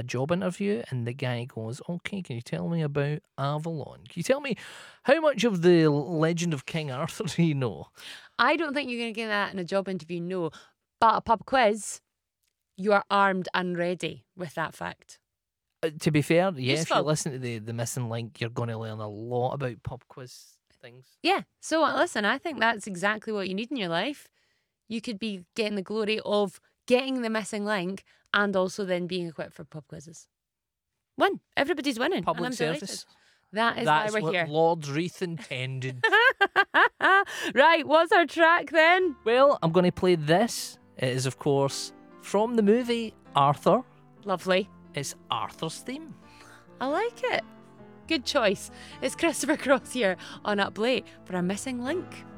a job interview, and the guy goes, "Okay, can you tell me about Avalon? Can you tell me how much of the legend of King Arthur do you know?" I don't think you're going to get that in a job interview, no. But a pub quiz, you are armed and ready with that fact. To be fair, yeah, if Useful. you listen to the Missing Link, you're going to learn a lot about pub quiz things. Yeah, so listen, I think that's exactly what you need in your life. You could be getting the glory of getting the missing link and also then being equipped for pub quizzes. Win. Everybody's winning. and Public I'm service. delighted. That is That's why we're what here. Lord Reith intended. Right, what's our track then? Well, I'm going to play this. It is, of course, from the movie Arthur. Lovely. It's Arthur's theme. I like it. Good choice. It's Christopher Cross here on Up Late for a missing link.